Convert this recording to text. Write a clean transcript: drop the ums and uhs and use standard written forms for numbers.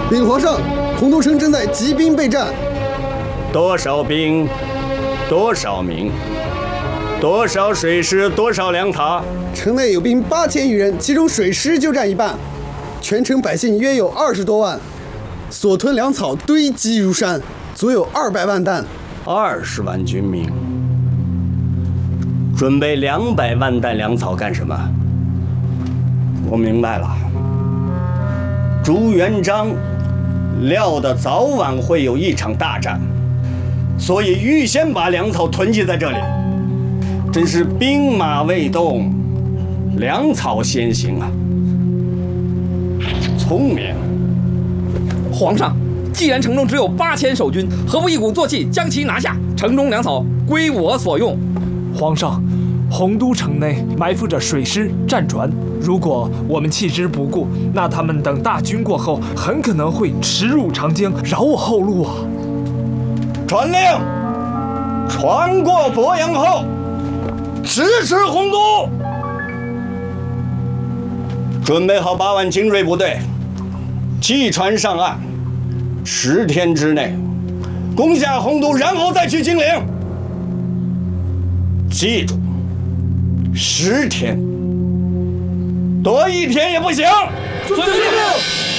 禀皇上，洪都城正在集兵备战。 多少兵？多少民？多少水师？多少粮草？ 城内有兵8000余人，其中水师就占一半。全城百姓约有20多万，所囤粮草堆积如山，足有200万担。 20万军民，准备200万担粮草干什么？我明白了，朱元璋料得早晚会有一场大战，所以预先把粮草囤积在这里。真是兵马未动，粮草先行啊！聪明。 皇上，既然城中只有8000守军，何不一鼓作气将其拿下？城中粮草归我所用。 皇上，洪都城内埋伏着水师、战船，如果我们弃之不顾，那他们等大军过后，很可能会驰入长江，扰我后路啊！ 传令，船过鄱阳后，直驰洪都。准备好8万精锐部队，弃船上岸，10天之内攻下洪都，然后再去金陵。记住，10天，多1天也不行。 遵命。